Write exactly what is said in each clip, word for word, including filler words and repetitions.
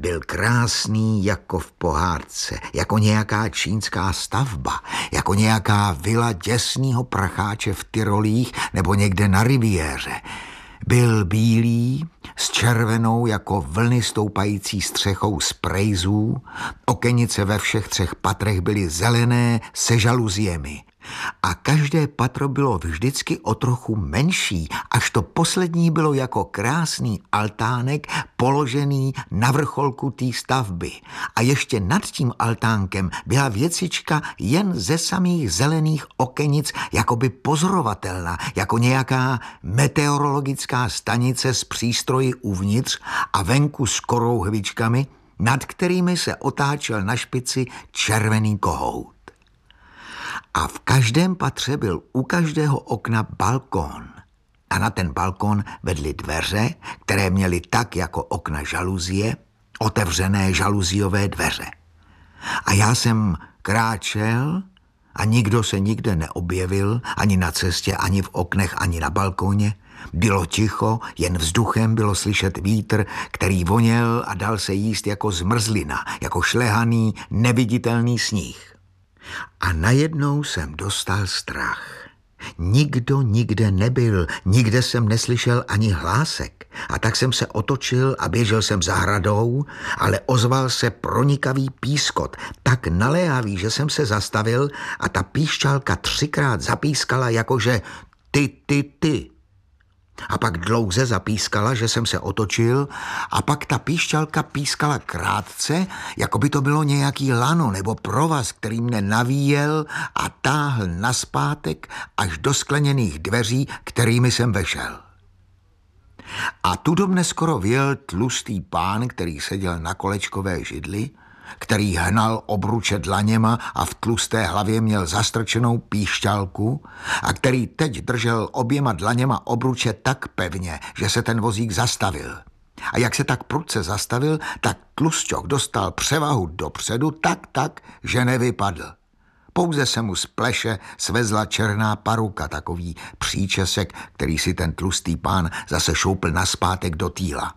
Byl krásný jako v pohádce, jako nějaká čínská stavba, jako nějaká vila děsnýho pracháče v Tyrolích nebo někde na riviéře. Byl bílý, s červenou jako vlny stoupající střechou z prejzů, okenice ve všech třech patrech byly zelené se žaluziemi. A každé patro bylo vždycky o trochu menší, až to poslední bylo jako krásný altánek položený na vrcholku té stavby. A ještě nad tím altánkem byla věcička jen ze samých zelených okenic jakoby pozorovatelná, jako nějaká meteorologická stanice s přístroji uvnitř a venku s korouhvičkami, nad kterými se otáčel na špici červený kohout. A v každém patře byl u každého okna balkón. A na ten balkón vedly dveře, které měly tak jako okna žaluzie, otevřené žaluziové dveře. A já jsem kráčel a nikdo se nikde neobjevil, ani na cestě, ani v oknech, ani na balkóně. Bylo ticho, jen vzduchem bylo slyšet vítr, který voněl a dal se jíst jako zmrzlina, jako šlehaný, neviditelný sníh. A najednou jsem dostal strach. Nikdo nikde nebyl, nikde jsem neslyšel ani hlásek. A tak jsem se otočil a běžel jsem zahradou, ale ozval se pronikavý pískot, tak naléhavý, že jsem se zastavil a ta píšťalka třikrát zapískala jakože ty, ty, ty. A pak dlouze zapískala, že jsem se otočil, a pak ta píšťalka pískala krátce, jako by to bylo nějaký lano nebo provaz, který mne navíjel a táhl nazpátek až do skleněných dveří, kterými jsem vešel. A tu do mne skoro vjel tlustý pán, který seděl na kolečkové židli, který hnal obruče dlaněma a v tlusté hlavě měl zastrčenou píšťalku a který teď držel oběma dlaněma obruče tak pevně, že se ten vozík zastavil. A jak se tak prudce zastavil, tak tlusťok dostal převahu dopředu tak tak, že nevypadl. Pouze se mu z pleše svezla černá paruka, takový příčesek, který si ten tlustý pán zase šoupl nazpátek do týla.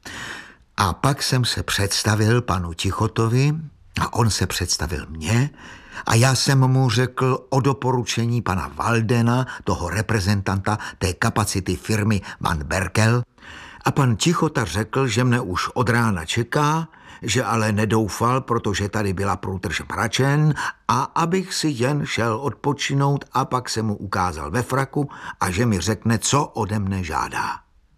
A pak jsem se představil panu Tichotovi a on se představil mně a já jsem mu řekl o doporučení pana Waldena, toho reprezentanta té kapacity firmy Van Berkel, a pan Tichota řekl, že mne už od rána čeká, že ale nedoufal, protože tady byla průtrž mračen a abych si jen šel odpočinout a pak se mu ukázal ve fraku a že mi řekne, co ode mne žádá.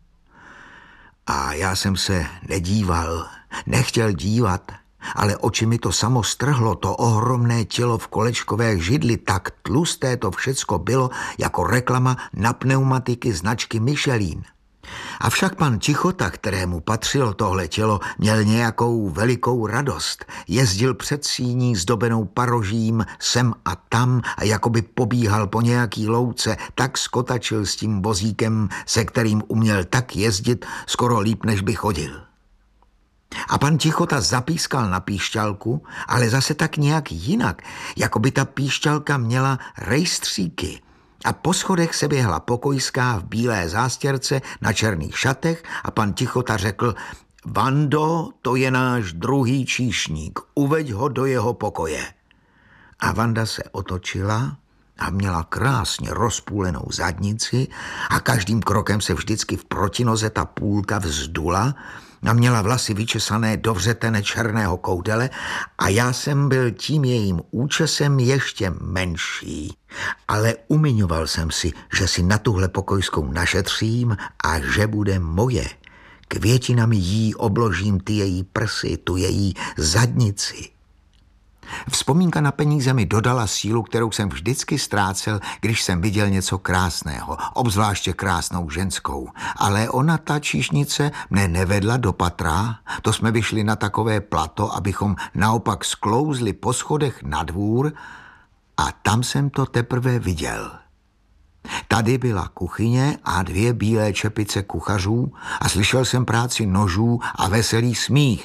A já jsem se nedíval, nechtěl dívat, ale oči mi to samo strhlo, to ohromné tělo v kolečkové židli, tak tlusté to všecko bylo jako reklama na pneumatiky značky Michelin. Avšak pan Tichota, kterému patřilo tohle tělo, měl nějakou velikou radost. Jezdil před síní zdobenou parožím sem a tam a jakoby pobíhal po nějaký louce, tak skotačil s tím vozíkem, se kterým uměl tak jezdit, skoro líp, než by chodil. A pan Tichota zapískal na píšťalku, ale zase tak nějak jinak, jako by ta píšťalka měla rejstříky. A po schodech se běhla pokojská v bílé zástěrce na černých šatech a pan Tichota řekl: Vando, to je náš druhý číšník, uveď ho do jeho pokoje. A Vanda se otočila a měla krásně rozpůlenou zadnici a každým krokem se vždycky v protinoze ta půlka vzdula a měla vlasy vyčesané do vřetene černého koudele a já jsem byl tím jejím účesem ještě menší. Ale umiňoval jsem si, že si na tuhle pokojskou našetřím a že bude moje. Květinami jí obložím ty její prsy, tu její zadnici. Vzpomínka na peníze mi dodala sílu, kterou jsem vždycky ztrácel, když jsem viděl něco krásného, obzvláště krásnou ženskou. Ale ona, ta číšnice, mne nevedla do patra, to jsme vyšli na takové plato, abychom naopak sklouzli po schodech na dvůr a tam jsem to teprve viděl. Tady byla kuchyně a dvě bílé čepice kuchařů a slyšel jsem práci nožů a veselý smích.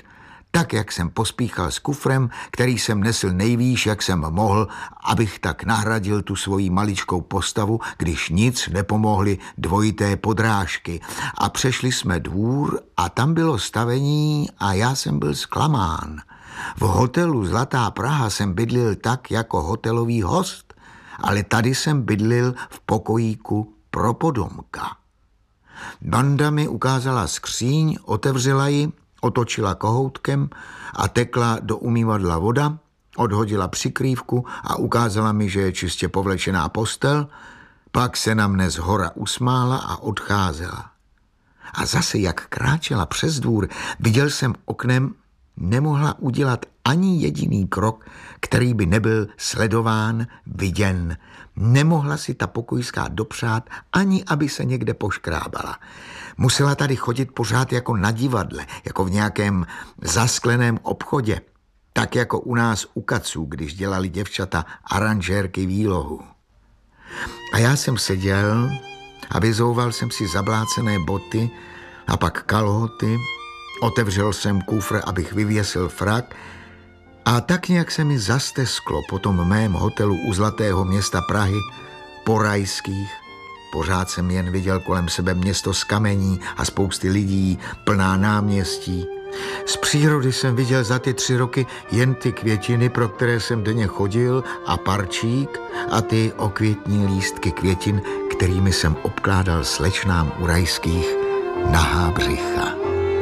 Tak, jak jsem pospíchal s kufrem, který jsem nesl nejvýš, jak jsem mohl, abych tak nahradil tu svoji maličkou postavu, když nic nepomohly dvojité podrážky. A přešli jsme dvůr a tam bylo stavení a já jsem byl zklamán. V hotelu Zlatá Praha jsem bydlil tak jako hotelový host, ale tady jsem bydlil v pokojíku pro podomka. Banda mi ukázala skříň, otevřela ji, otočila kohoutkem a tekla do umývadla voda, odhodila přikrývku a ukázala mi, že je čistě povlečená postel, pak se na mne zhora usmála a odcházela. A zase, jak kráčela přes dvůr, viděl jsem oknem, nemohla udělat ani jediný krok, který by nebyl sledován, viděn. Nemohla si ta pokojská dopřát, ani aby se někde poškrábala. Musela tady chodit pořád jako na divadle, jako v nějakém zaskleném obchodě, tak jako u nás u kaců, když dělali děvčata aranžérky výlohu. A já jsem seděl a vyzouval jsem si zablácené boty a pak kalhoty, otevřel jsem kufr, abych vyvěsil frak a tak nějak se mi zastesklo po tom mém hotelu u Zlatého města Prahy, po rajských. Pořád jsem jen viděl kolem sebe město z kamení a spousty lidí, plná náměstí. Z přírody jsem viděl za ty tři roky jen ty květiny, pro které jsem denně chodil, a parčík a ty okvětní lístky květin, kterými jsem obkládal slečnám u rajských nahá břicha.